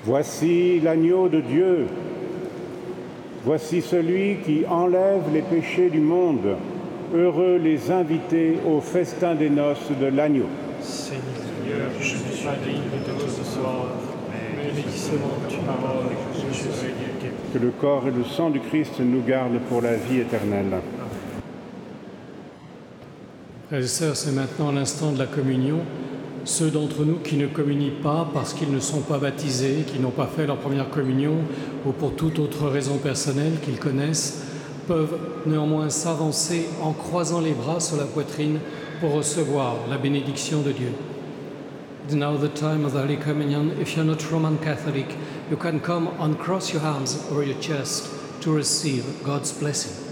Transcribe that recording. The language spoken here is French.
Voici l'agneau de Dieu. Voici celui qui enlève les péchés du monde. Heureux les invités au festin des noces de l'agneau. Seigneur, je ne suis pas digne de te recevoir, mais dis seulement une parole et je serai guéri. Que le corps et le sang du Christ nous gardent pour la vie éternelle. Frères et sœurs, c'est maintenant l'instant de la communion. Ceux d'entre nous qui ne communient pas parce qu'ils ne sont pas baptisés, qui n'ont pas fait leur première communion ou pour toute autre raison personnelle qu'ils connaissent, peuvent néanmoins s'avancer en croisant les bras sur la poitrine pour recevoir la bénédiction de Dieu. It's now the time of the Holy Communion. If you're not Roman Catholic, you can come and cross your arms over your chest to receive God's blessing.